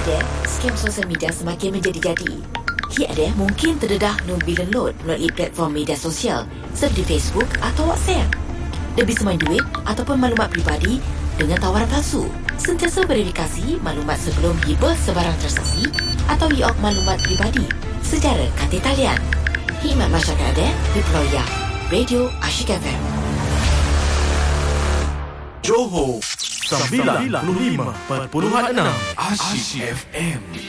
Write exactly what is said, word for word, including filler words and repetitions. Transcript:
ada, scam sosial media semakin menjadi-jadi. Hi ada, mungkin terdedah no billion load melalui platform media sosial seperti Facebook atau WhatsApp. Lebih semain duit ataupun maklumat peribadi dengan tawaran palsu. Sentiasa verifikasi maklumat sebelum hibah sebarang transaksi atau hiok maklumat peribadi secara kata talian. Hikmat Masyarakat ada di Pulau Ya, Radio Asyik F M. Johor sembilan puluh lima perpuluhan enam Asyik F M.